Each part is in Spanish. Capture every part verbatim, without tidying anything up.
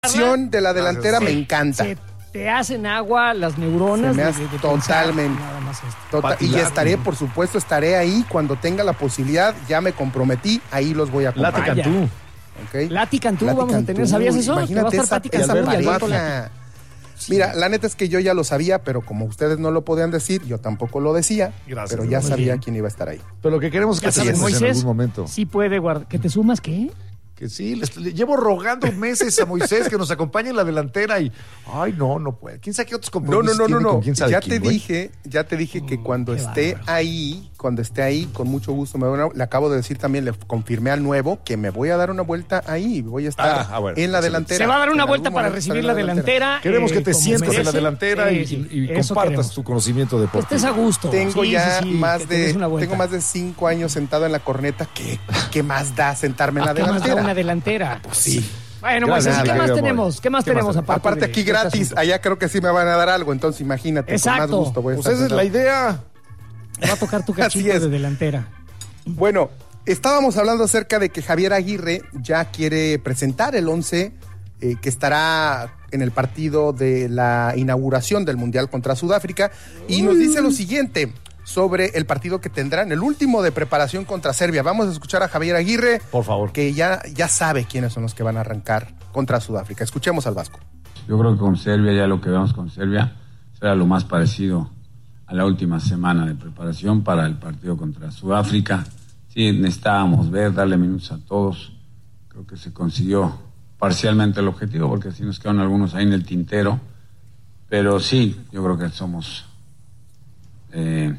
de la delantera se, me encanta. Se te hacen agua las neuronas. Se me de, hace de, de totalmente. Nada más esto. Total, y estaré, por supuesto, estaré ahí cuando tenga la posibilidad. Ya me comprometí, ahí los voy a comprar. Lati Cantú. Okay. Lati Cantú Lati vamos Cantú. a tener, ¿sabías eso? Imagínate va a esa, estar esa Cantú y Alberto pareja. Lati. Sí. Mira, la neta es que yo ya lo sabía, pero como ustedes no lo podían decir, yo tampoco lo decía. Gracias, pero ya muy sabía bien. quién iba a estar ahí. Pero lo que queremos es que Ya te sabes, sumes en Moisés, algún momento. sí puede guardar. ¿Que te sumas qué? Que sí, les, le llevo rogando meses a Moisés que nos acompañe en la delantera y, ay, no, no puede. ¿Quién sabe qué otros No, compromisos no, no, no, tiene no. con quién sabe Ya quién, te güey? dije, ya te dije que Oh, cuando qué esté bárbaro. ahí, cuando esté ahí, con mucho gusto me voy a, le acabo de decir también, le confirmé al nuevo que me voy a dar una vuelta ahí, voy a estar Ah, ah, bueno, en la excelente. delantera. Se va a dar una En vuelta algún para momento recibir estaré la en delantera. Queremos eh, que te como sientas en la merece. delantera Sí, y, sí, y eso compartas queremos. tu conocimiento Que deportivo. estés a gusto. Tengo Sí, ya sí, sí, más que te des de una vuelta. tengo más de cinco años sentado en la corneta. ¿Qué, qué más da sentarme en la ¿A qué más da delantera? una delantera? Pues sí. Bueno, Gracias, Moisés, ¿qué querido más amor. tenemos? ¿Qué más ¿Qué más tenemos tenemos? aparte? Aparte de aquí este gratis, asunto? allá creo que sí me van a dar algo, entonces imagínate, Exacto. con más gusto voy a Pues estar esa es sentado. la idea. Va a tocar tu Así cachito es. de delantera. Bueno, estábamos hablando acerca de que Javier Aguirre ya quiere presentar el once eh, que estará en el partido de la inauguración del Mundial contra Sudáfrica y nos dice lo siguiente sobre el partido que tendrán, el último de preparación contra Serbia. Vamos a escuchar a Javier Aguirre, Por favor. que ya, ya sabe quiénes son los que van a arrancar contra Sudáfrica. Escuchemos al Vasco. Yo creo que con Serbia, ya lo que vemos con Serbia, será lo más parecido a la última semana de preparación para el partido contra Sudáfrica. Sí, necesitábamos ver, darle minutos a todos. Creo que se consiguió parcialmente el objetivo, porque así nos quedaron algunos ahí en el tintero. Pero sí, yo creo que somos... Eh,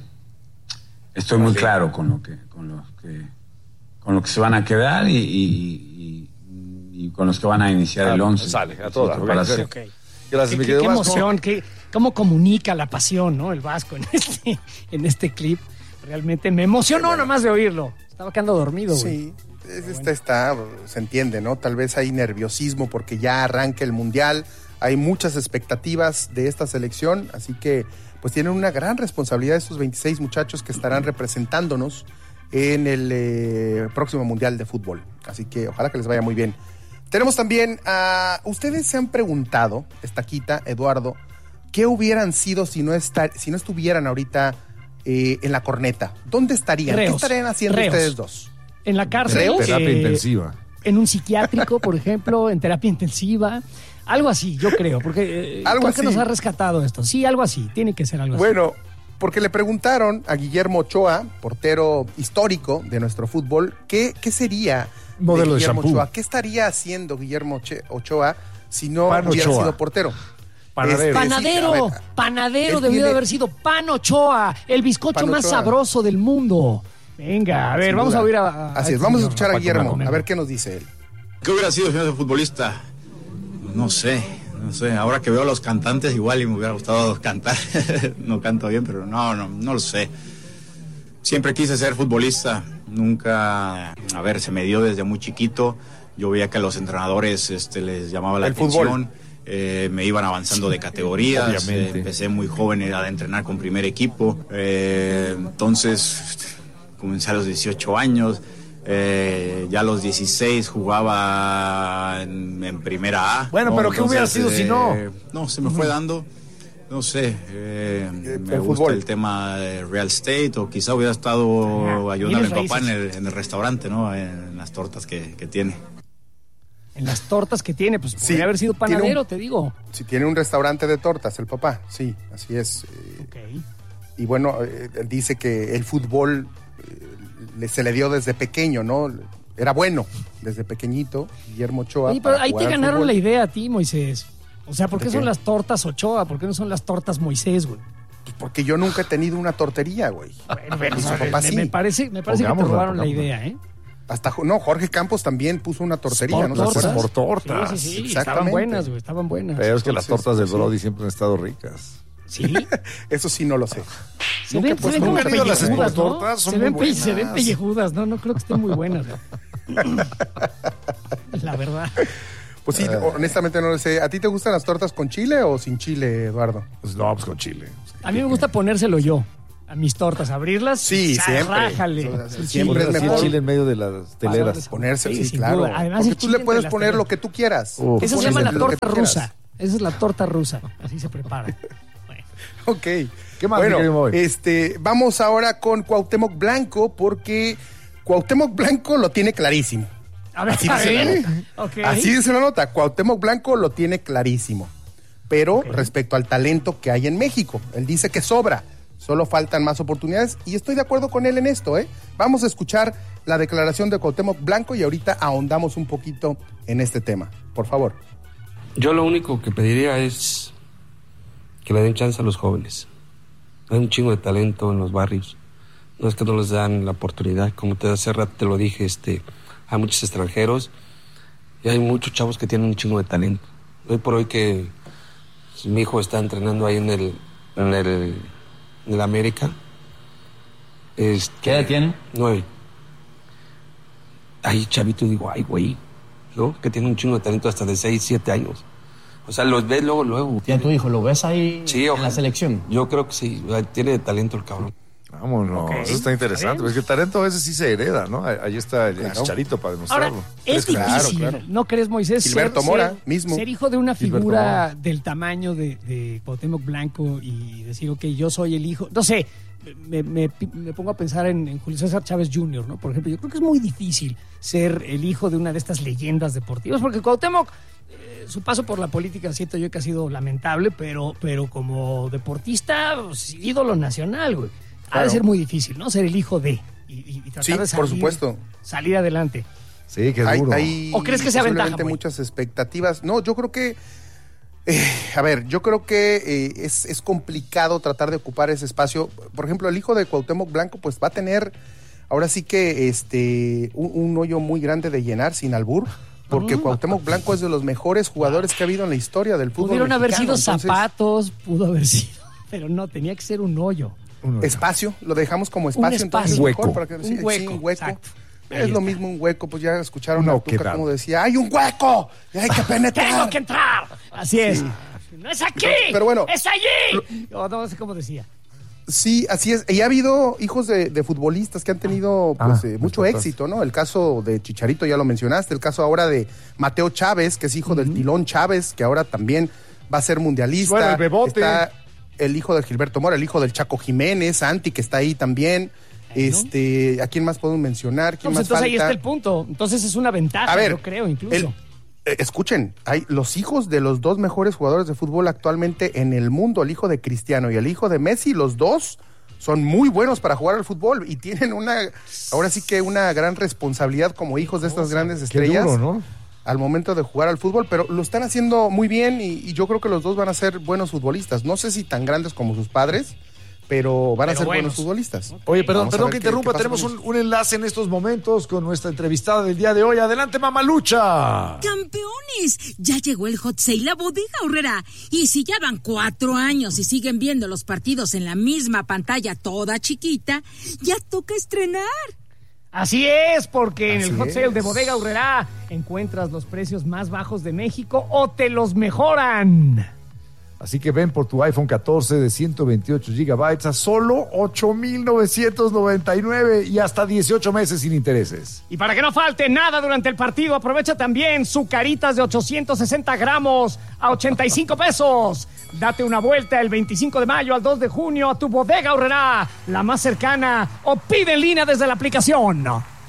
estoy muy claro con lo que, con lo que, con lo que se van a quedar y, y, y, y con los que van a iniciar el once. Sale, a todas. Sí, para Ok. hacer- Ok. Gracias, Qué, mi qué- querido qué Vasco. emoción, qué, cómo comunica la pasión, ¿no? El Vasco en este, en este clip. Realmente me emocionó nomás de oírlo. Estaba quedando dormido, güey. Sí, es- está, está, se entiende, ¿no? Tal vez hay nerviosismo porque ya arranca el Mundial, hay muchas expectativas de esta selección, así que pues tienen una gran responsabilidad estos veintiséis muchachos que estarán representándonos en el eh, próximo Mundial de Fútbol. Así que ojalá que les vaya muy bien. Tenemos también a... Ustedes se han preguntado, Estaquita, Eduardo, ¿qué hubieran sido si no, estar, si no estuvieran ahorita eh, en la corneta? ¿Dónde estarían? Reos. ¿Qué estarían haciendo Reos. ustedes dos? En la cárcel. Creo, Terapia eh, intensiva. En un psiquiátrico, por ejemplo, en terapia intensiva. Algo así, yo creo, porque eh, Algo creo que así. nos ha rescatado esto. Sí, algo así, tiene que ser algo así. Bueno, porque le preguntaron a Guillermo Ochoa, portero histórico de nuestro fútbol, ¿qué, qué sería Modelo de Guillermo shampoo. Ochoa? ¿Qué estaría haciendo Guillermo Che- Ochoa si no Pan hubiera Ochoa. sido portero? Panadero. Este, Panadero, sí, a ver, panadero él debió tiene- de haber sido Pan Ochoa, el bizcocho Pan más Ochoa. sabroso del mundo. Venga, a ver, Sin vamos duda. a oír a, a Así es, este vamos a señor. escuchar a Paco Guillermo, Macomer. a ver qué nos dice él. ¿Qué hubiera sido si no soy futbolista? No sé, no sé. Ahora que veo a los cantantes, igual y me hubiera gustado cantar. No canto bien, pero no, no, no lo sé. Siempre quise ser futbolista. Nunca, a ver, se me dio desde muy chiquito. Yo veía que a los entrenadores este, les llamaba la El atención. fútbol. Eh, me iban avanzando de categorías. Obviamente. Eh, empecé muy joven a entrenar con primer equipo. Eh, entonces, comencé a los dieciocho años. Eh, ya a los dieciséis jugaba en, en primera A. Bueno, ¿no? pero ¿qué hubiera sido si no? eh, No, se me fue dando, no sé, eh, me el gusta fútbol. el tema de real estate, o quizá hubiera estado Ah, ayudando a mi bienes papá en raíces. el, en el restaurante, ¿no? En las tortas que, que tiene. En las tortas que tiene, pues Sí, podría haber sido tiene panadero, un- te digo. Si tiene un restaurante de tortas, el papá, sí, así es. Eh, Ok. y bueno, eh, él dice que el fútbol eh, le- se le dio desde pequeño, ¿no? Era bueno desde pequeñito, Guillermo Ochoa. Oye, pero para ahí te jugar al ganaron fútbol. la idea a ti, Moisés. O sea, ¿por qué ¿De son qué? las tortas Ochoa? ¿Por qué no son las tortas Moisés, güey? Pues porque yo nunca he tenido una tortería, güey. Bueno, bueno, Y su a ver, papá me, sí. me parece, me parece que te Pongámosla, robaron la pongámosla. idea, ¿eh? Hasta, Jo- no, Jorge Campos también puso una tortería, Por ¿no? tortas. ¿Se Por acuerdan? tortas. Sí, sí, sí, estaban Exactamente. buenas, güey, estaban buenas. Pero es que las Entonces, tortas del sí. Brody siempre han estado ricas. Sí. Eso sí no lo sé. Se Nunca ven, he se puesto ven como nunca he ido a las pellejudas, ¿no? tortas, son Se muy ven, pe- se ven buenas. pellejudas, ¿no? No creo que estén muy buenas, ¿no? La verdad. Pues sí, honestamente no lo sé. ¿A ti te gustan las tortas con chile o sin chile, Eduardo? Pues no, pues con chile. A mí me gusta ponérselo yo. a mis tortas, abrirlas. Sí, sa- siempre. Rájale. O sea, El siempre chile. es mejor. El chile en medio de las teleras. Ponerse, Sí, sí, sin claro. duda. Además, Porque el tú chile le entre puedes las poner teleras. lo que tú quieras. Uf. Esa se Pones llama la lo que torta tú quieras. rusa. Esa es la torta rusa. Así se prepara. Bueno. Ok. ¿Qué más, mi Bueno, querido Moy? este, vamos ahora con Cuauhtémoc Blanco, porque Cuauhtémoc Blanco lo tiene clarísimo. A ver, Así a dice la ver. nota. Ok. Así dice la nota. Cuauhtémoc Blanco lo tiene clarísimo. Pero Ok. respecto al talento que hay en México, él dice que sobra. Solo faltan más oportunidades y estoy de acuerdo con él en esto, ¿eh? Vamos a escuchar la declaración de Cuauhtémoc Blanco y ahorita ahondamos un poquito en este tema. Por favor. Yo lo único que pediría es que le den chance a los jóvenes. Hay un chingo de talento en los barrios. No es que no les dan la oportunidad. Como te hace rato te lo dije, este, hay muchos extranjeros y hay muchos chavos que tienen un chingo de talento. Hoy por hoy que mi hijo está entrenando ahí en el, en el, en el América. Este, ¿Qué edad tiene? Nueve. Ahí chavito digo, ay güey, ¿no? Que tiene un chingo de talento hasta de seis, siete años. O sea, los ves luego, luego. ¿Ya tu hijo lo ves ahí Sí, en ojalá. la selección? Yo creo que sí, tiene talento el cabrón. Vámonos, Ok. eso está interesante. Bien. Es que el talento a veces sí se hereda, ¿no? Ahí está el Claro. Chicharito para Ahora, demostrarlo. es Claro, difícil, claro. ¿no crees, Moisés? Gilberto Ser- Mora, ser- mismo. Ser hijo de una Gilberto figura Mora. del tamaño de, de Cuauhtémoc Blanco y decir, ok, yo soy el hijo. No sé, me, me- me pongo a pensar en, en Julio César Chávez junior, ¿no? Por ejemplo, yo creo que es muy difícil ser el hijo de una de estas leyendas deportivas, porque Cuauhtémoc, eh, su paso por la política, siento yo que ha sido lamentable, pero, pero como deportista, pues, ídolo nacional, güey. Ha de Claro. ser muy difícil, ¿no? Ser el hijo de y, y- y tratar Sí, de por salir, supuesto. salir adelante. Sí, que es Hay, duro. hay ¿O crees que sea ventaja, posiblemente Moy? muchas expectativas. No, yo creo que, eh, a ver, yo creo que eh, es, es complicado tratar de ocupar ese espacio. Por ejemplo, el hijo de Cuauhtémoc Blanco, pues va a tener, ahora sí que este, un, un hoyo muy grande de llenar, sin albur, porque Cuauhtémoc Blanco es de los mejores jugadores que ha habido en la historia del fútbol Pudieron haber sido mexicano. Entonces, zapatos, pudo haber sido, pero no, tenía que ser un hoyo. Uno- espacio, lo dejamos como espacio, espacio. entonces Un mejor hueco. para que Un sí, sí, hueco, un hueco. exacto. Ahí Es lo está. mismo un hueco, pues ya escucharon Una a Tuca oquedad. como decía, hay un hueco, y hay que penetrar. ¡Tengo que entrar! Así es. ¡No es aquí! Pero bueno, ¡es allí! No, no sé cómo decía. Sí, así es. Y ha habido hijos de, de futbolistas que han tenido Ah, pues, eh, pues, mucho fantástico. éxito, ¿no? El caso de Chicharito ya lo mencionaste, el caso ahora de Mateo Chávez, que es hijo del Tilón Chávez, que ahora también va a ser mundialista. Bueno, el Bebote. Está el hijo de Gilberto Mora, el hijo del Chaco Jiménez, Santi, que está ahí también. Este, ¿a quién más podemos mencionar? No, ¿Quién pues más entonces ahí falta? está el punto. Entonces es una ventaja, A ver, yo creo, incluso. el- eh, escuchen, hay los hijos de los dos mejores jugadores de fútbol actualmente en el mundo, el hijo de Cristiano y el hijo de Messi, los dos son muy buenos para jugar al fútbol y tienen una, ahora sí que una gran responsabilidad como hijos de estas grandes Qué estrellas duro, ¿no? al momento de jugar al fútbol, pero lo están haciendo muy bien y, y yo creo que los dos van a ser buenos futbolistas. No sé si tan grandes como sus padres, pero van a Pero ser buenos. buenos futbolistas. Oye, perdón, Vamos a perdón ver que qué- interrumpa. qué pasa Tenemos con un, ellos. un enlace en estos momentos con nuestra entrevistada del día de hoy. Adelante, Mamalucha. Campeones, ya llegó el Hot Sale a Bodega Aurrera. Y si ya van cuatro años y siguen viendo los partidos en la misma pantalla toda chiquita, ya toca estrenar. Así es, porque en Así el Hot Sale es. de Bodega Aurrera encuentras los precios más bajos de México o te los mejoran. Así que ven por tu iPhone catorce de ciento veintiocho gigabytes a solo ocho mil novecientos noventa y nueve y hasta dieciocho meses sin intereses. Y para que no falte nada durante el partido, aprovecha también Zucaritas de ochocientos sesenta gramos a ochenta y cinco pesos. Date una vuelta el veinticinco de mayo al dos de junio a tu Bodega Aurrera, la más cercana, o pide en línea desde la aplicación.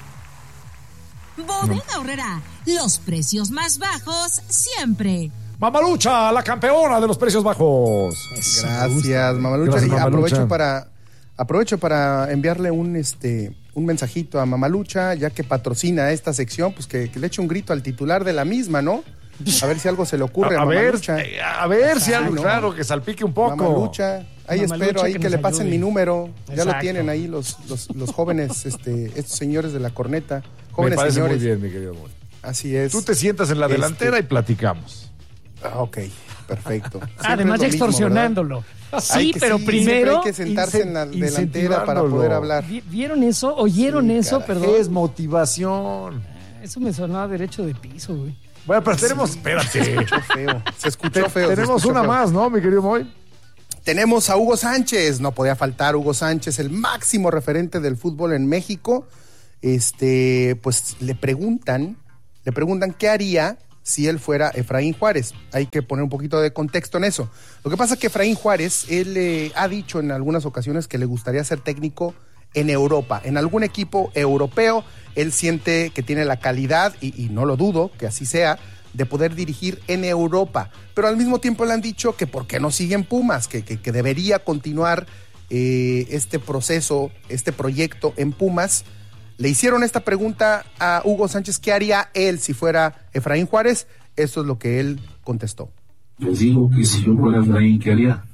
Bodega Aurrera, los precios más bajos siempre. Mamalucha, la campeona de los precios bajos. Gracias, Mamalucha. Gracias, Y Mamalucha. aprovecho para aprovecho para enviarle un este un mensajito a Mamalucha, ya que patrocina esta sección, pues que, que le eche un grito al titular de la misma, ¿no? A ver si algo se le ocurre a, A, a ver, Mamalucha. eh, a ver si Ajá, algo, ¿no? claro, que salpique un poco. Mamalucha, ahí Mamalucha espero ahí que que, nos le pasen ayude. mi número. Ya lo Exacto. tienen ahí los, los, los jóvenes, este, estos señores de la corneta. Me Jóvenes parece señores. muy bien, mi querido Moy. Así es. Tú te sientas en la Este- delantera y platicamos. Ah, ok, perfecto. Siempre Además es lo mismo, extorsionándolo. ¿verdad? Sí, Hay que- pero sí, primero... siempre hay que sentarse en la incen- delantera para incentivándolo. poder hablar. ¿Vi- ¿Vieron eso? ¿Oyeron Sí, eso? caray. Perdón. Es motivación. Eso me sonó a derecho de piso, güey. Bueno, pero tenemos, espérate. Se escuchó feo. Se escuchó Te- feo. se tenemos escuchó una feo. más, ¿no, mi querido Moy? tenemos a Hugo Sánchez, no podía faltar Hugo Sánchez, el máximo referente del fútbol en México. Este, pues le preguntan, le preguntan qué haría si él fuera Efraín Juárez. Hay que poner un poquito de contexto en eso. Lo que pasa es que Efraín Juárez, él eh, ha dicho en algunas ocasiones que le gustaría ser técnico en Europa, en algún equipo europeo. Él siente que tiene la calidad, y, y no lo dudo que así sea, de poder dirigir en Europa. Pero al mismo tiempo le han dicho que por qué no sigue en Pumas, que, que, que debería continuar eh, este proceso, este proyecto en Pumas. Le hicieron esta pregunta a Hugo Sánchez, ¿qué haría él si fuera Efraín Juárez? Esto es lo que él contestó. Les digo que si yo fuera Efraín, ¿qué haría?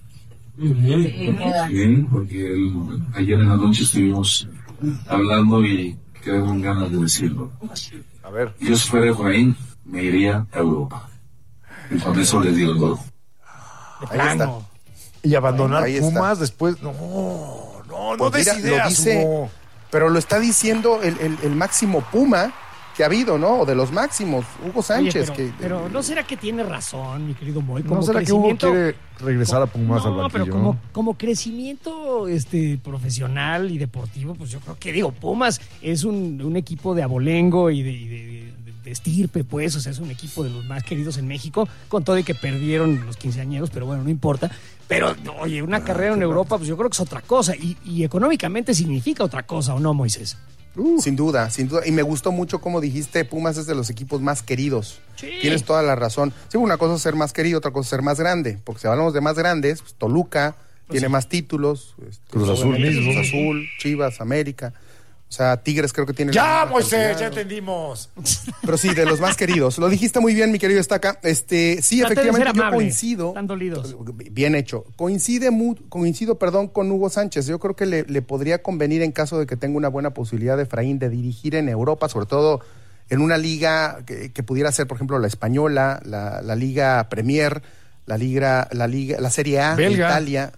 Bien, porque el, ayer en la noche estuvimos hablando y quedé con ganas de decirlo. A ver. Yo si fuera Efraín, me iría a Europa. Y con eso les digo todo. Ahí está. Y abandonar Ahí está. Pumas después, no, no, no Pues des mira, ideas, lo dice, Hugo. pero lo está diciendo el, el, el máximo Puma que ha habido, ¿no? O de los máximos, Hugo Sánchez. Oye, pero, que, pero ¿no será que tiene razón, mi querido Moy? Como ¿No será que Hugo crecimiento- quiere regresar a Pumas al No, banquillo? pero como, como crecimiento este, profesional y deportivo, pues yo creo que, digo, Pumas es un, un equipo de abolengo y de, y de, de- de estirpe, pues, o sea, es un equipo de los más queridos en México, con todo y que perdieron los quinceañeros, pero bueno, no importa. Pero, oye, una carrera en Europa, pues yo creo que es otra cosa, y, y económicamente significa otra cosa, ¿o no, Moisés? Uh, sin duda, sin duda. Y me gustó mucho como dijiste, Pumas es de los equipos más queridos. Sí. Tienes toda la razón. Sí, una cosa es ser más querido, otra cosa es ser más grande. Porque si hablamos de más grandes, pues, Toluca tiene sí. más títulos. este, Cruz Azul obviamente, mismo. Cruz Azul, Chivas, América. O sea, Tigres creo que tiene... la Ya, misma Moisés, cantidad. ya entendimos. Pero sí, de los más queridos. Lo dijiste muy bien, mi querido Estaca. Este, sí, Trate de ser efectivamente, yo amable, coincido. están dolidos. Bien hecho. Coincide mu- coincido, perdón, con Hugo Sánchez. Yo creo que le, le podría convenir en caso de que tenga una buena posibilidad de Efraín de dirigir en Europa, sobre todo en una liga que, que pudiera ser, por ejemplo, la española, la, la Liga Premier, la Liga, la Liga, la Serie A de Belga. Italia.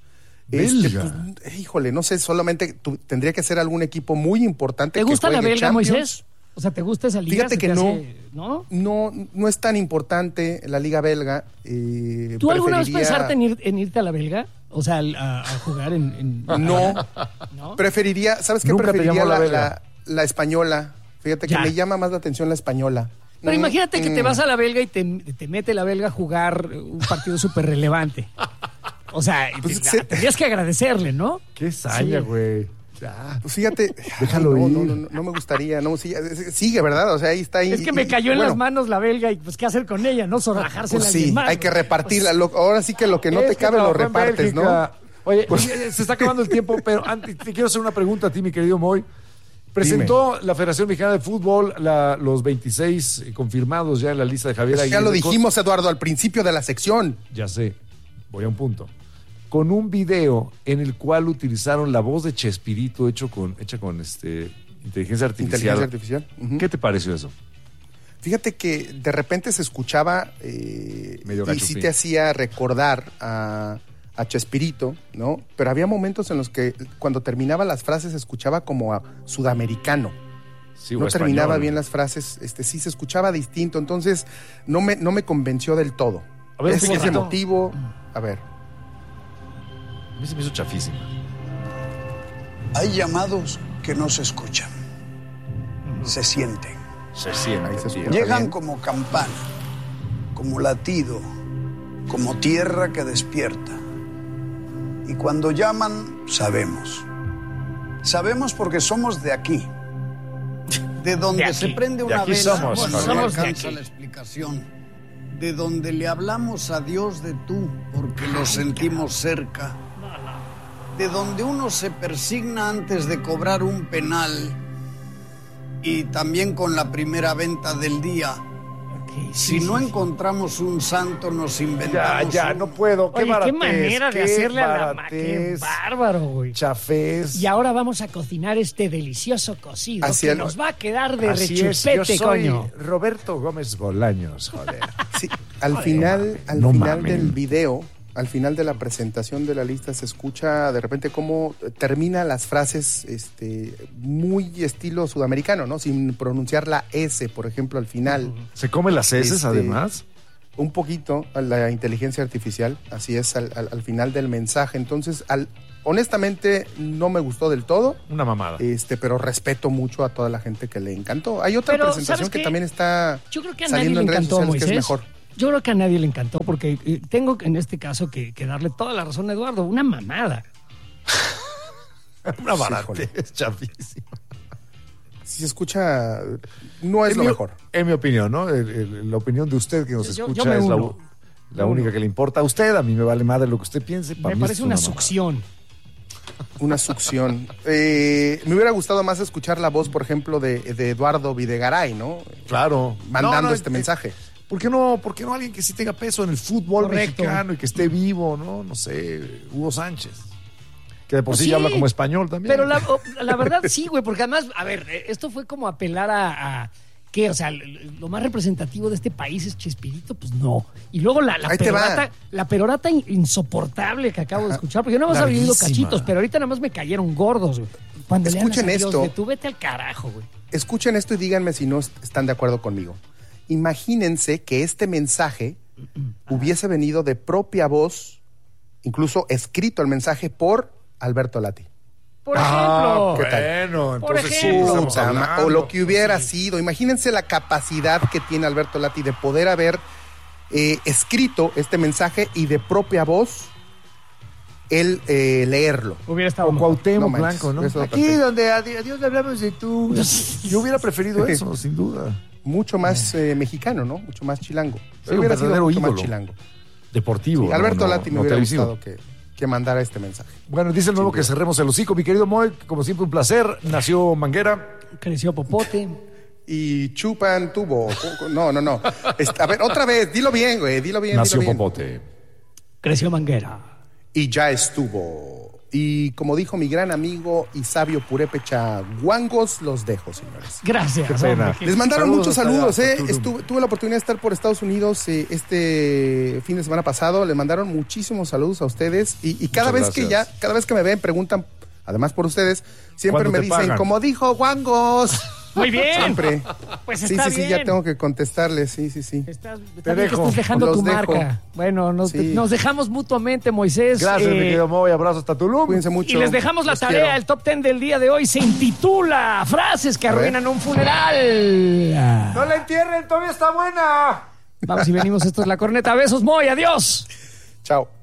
Belga. pues, híjole, no sé, solamente tu- tendría que ser algún equipo muy importante. ¿Te que gusta la juegue belga, Champions. Moisés? O sea, ¿te gusta esa liga? Fíjate ¿Se que te no. hace- ¿No? No, no es tan importante la liga belga. Eh, ¿Tú alguna vez preferiría- pensaste en, ir- en irte a la belga? O sea, al- a, a jugar en... en- No, ¿No? preferiría, ¿sabes qué? Nunca te Preferiría llamó la la, belga. la, la española. Fíjate que Ya. me llama más la atención la española. Pero Mm, imagínate que mm. te vas a la belga y te, te mete la belga a jugar un partido súper relevante. O sea, Pues te- se- tendrías que agradecerle, ¿no? Qué saña, Sí. güey. Ya. Pues fíjate, Déjalo ay, no, ir. no, no, no, no me gustaría, no, sigue, sigue, ¿verdad? O sea, ahí está ahí. Es que me y- cayó en bueno, las manos la belga y pues qué hacer con ella, ¿no? Zorrajársela Pues a sí, alguien más, hay que güey. repartirla. Lo- ahora sí que lo que no Es te que cabe lo trabajó en repartes, ¿no? Bélgica. Oye, Pues- oye, se está acabando el tiempo, pero antes te quiero hacer una pregunta a ti, mi querido Moy. Presentó la Federación Mexicana de Fútbol la- los veintiséis confirmados ya en la lista de Javier Ya Aguirre. lo Con- dijimos, Eduardo, al principio de la sección. Ya sé, voy a un punto. Con un video en el cual utilizaron la voz de Chespirito hecho con, hecha con este, inteligencia artificial. Inteligencia artificial. Ujú. ¿Qué te pareció eso? Fíjate que de repente se escuchaba eh, Medio y gachupín. sí te hacía recordar a, a Chespirito, ¿no? Pero había momentos en los que cuando terminaba las frases se escuchaba como a sudamericano. Sí, No o terminaba español. bien las frases, este sí se escuchaba distinto, entonces no me, no me convenció del todo. A ver, un es, es poquito. emotivo. A ver. A mí se me hizo chafísima. Hay llamados que no se escuchan, se sienten. Se siente. Ahí se tío. escucha. Llegan bien. como campana, como latido, como tierra que despierta. Y cuando llaman, sabemos. Sabemos porque somos de aquí. De donde De aquí. se prende De una aquí vela somos, cuando Javier. no Somos de alcanza aquí. la explicación. De donde le hablamos a Dios de tú, porque lo sentimos cerca. De donde uno se persigna antes de cobrar un penal. Y también con la primera venta del día. Ok, Si sí, no sí, sí. encontramos un santo, nos Ya, inventamos ya, uno. no puedo. Qué Oye, qué baratez, manera de qué hacerle a la ma... Qué baratez, bárbaro, güey. chafés. Y ahora vamos a cocinar este delicioso cocido Así que es. nos va a quedar de Así es, yo rechupete, soy coño. Roberto Gómez Bolaños, joder. Sí, al final, al no final mamen. del video, al final de la presentación de la lista, se escucha de repente cómo termina las frases este, muy estilo sudamericano, ¿no? Sin pronunciar la S, por ejemplo, al final. ¿Se come las heces, Este, además? un poquito a la inteligencia artificial, así es, al, al, al final del mensaje. Entonces, al, honestamente, no me gustó del todo. Una mamada. Este, pero respeto mucho a toda la gente que le encantó. Hay otra Pero, presentación que también está Yo creo que a saliendo nadie le en redes encantó, sociales que es Moisés. mejor. Yo creo que a nadie le encantó porque eh, tengo en este caso que, que darle toda la razón a Eduardo. Una mamada. Una barata. Híjole. Es chafísimo. Si se escucha, no es En lo mi- mejor. En mi opinión, ¿no? El- el- la opinión de usted que nos Yo- escucha yo me es la, uno. u- la Me única uno. que le importa a usted. A mí me vale madre lo que usted piense. Para Me mí parece es una mamada. succión. Una succión. Eh, me hubiera gustado más escuchar la voz, por ejemplo, de, de Eduardo Videgaray, ¿no? Claro. Mandando No, no, este eh, mensaje. ¿Por qué no, por qué no alguien que sí tenga peso en el fútbol Correcto. mexicano y que esté vivo, ¿no? No sé, Hugo Sánchez. Que de por Pues sí, sí, ya habla como español también. Pero la, o- la verdad sí, güey, porque además, a ver, eh, esto fue como apelar a, a ¿qué? O sea, l- lo más representativo de este país es Chespirito, pues no. Y luego la, la Ahí te va. perorata, la perorata in- insoportable que acabo de escuchar, porque yo nada más había oído Larguísima. cachitos, pero ahorita nada más me cayeron gordos, güey. Cuando le Escuchen hablas a Dios, esto. güey, tú vete al carajo, güey. Escuchen esto y díganme si no est- están de acuerdo conmigo. Imagínense que este mensaje hubiese venido de propia voz, incluso escrito el mensaje por Alberto Lati. Por Ah, ejemplo. ¿qué tal? bueno, Por entonces sí ejemplo. estamos Puta ma- hablando. o lo que hubiera sido. Imagínense la capacidad que tiene Alberto Lati de poder haber eh, escrito este mensaje y de propia voz él eh, leerlo. Hubiera estado O mejor. Cuauhtémoc No manches, Blanco, ¿no? eso Aquí perfecto. donde a, Di- a Dios le hablamos de tú. Yo hubiera preferido eso, sin duda. Mucho más eh, mexicano, ¿no? Mucho más chilango. Sí, un hubiera sido verdadero mucho ídolo. más chilango. Deportivo. Sí, ¿no? Alberto no, Lati me no hubiera televisivo. gustado que, que mandara este mensaje. Bueno, dice el nuevo Sin que duda. cerremos el hocico, mi querido Moy. Como siempre, un placer. Nació Manguera. Creció Popote. Y chupan tubo. No, no, no. Este, a ver, otra vez, dilo bien, güey. Dilo bien. Nació dilo bien. Popote. Creció Manguera. Y ya estuvo. Y como dijo mi gran amigo y sabio purépecha, guangos los dejo, señores. Gracias. Qué pena. hombre, que- Les mandaron Saludos muchos hasta saludos, allá, ¿eh? hasta Tulum. Estuve, tuve la oportunidad de estar por Estados Unidos eh, este fin de semana pasado. Les mandaron muchísimos saludos a ustedes. Y, y cada Muchas vez que ya, gracias. cada vez que me ven, preguntan, además por ustedes, siempre ¿Cuándo me te dicen, pagan? como dijo guangos. Muy bien. Siempre. Pues Sí, está sí, sí, bien. ya tengo que contestarles. Sí, sí, sí. Estás, Te está bien que dejo. estás dejando Los tu dejo. marca. Bueno, nos, Sí. nos dejamos mutuamente, Moisés. Gracias, Eh, mi querido Moy. Abrazo hasta Tulum. Cuídense mucho. Y les dejamos la Los tarea. quiero. El top ten del día de hoy se intitula Frases que A ver. arruinan un funeral. ¡No la entierren! ¡Todavía está buena! Vamos y venimos. Esto es La Corneta. Besos, Moy. Adiós. Chao.